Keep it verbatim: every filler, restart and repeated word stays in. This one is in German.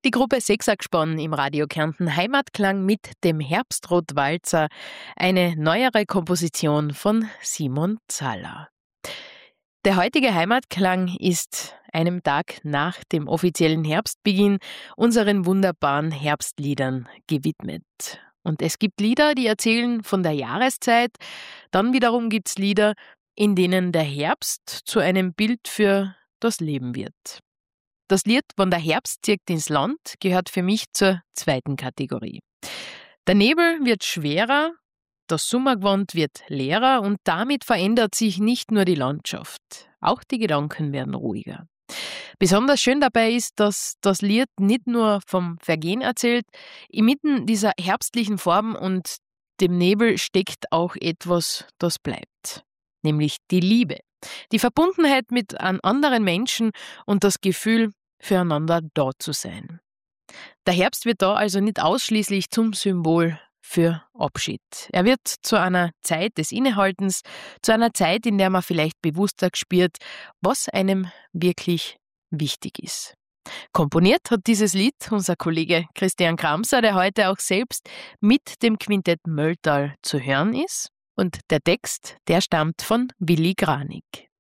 Die Gruppe Sechsergespann im Radio Kärnten Heimatklang mit dem Herbstrotwalzer, eine neuere Komposition von Simon Zahler. Der heutige Heimatklang ist einem Tag nach dem offiziellen Herbstbeginn unseren wunderbaren Herbstliedern gewidmet. Und es gibt Lieder, die erzählen von der Jahreszeit, dann wiederum gibt es Lieder, in denen der Herbst zu einem Bild für das Leben wird. Das Lied "Wann der Herbst zieht ins Land" gehört für mich zur zweiten Kategorie. Der Nebel wird schwerer, das Sommergewand wird leerer und damit verändert sich nicht nur die Landschaft, auch die Gedanken werden ruhiger. Besonders schön dabei ist, dass das Lied nicht nur vom Vergehen erzählt, inmitten dieser herbstlichen Farben und dem Nebel steckt auch etwas, das bleibt, nämlich die Liebe. Die Verbundenheit mit einem anderen Menschen und das Gefühl, füreinander da zu sein. Der Herbst wird da also nicht ausschließlich zum Symbol für Abschied. Er wird zu einer Zeit des Innehaltens, zu einer Zeit, in der man vielleicht bewusster spürt, was einem wirklich wichtig ist. Komponiert hat dieses Lied unser Kollege Christian Kramser, der heute auch selbst mit dem Quintett Mölltal zu hören ist. Und der Text, der stammt von Willi Granig.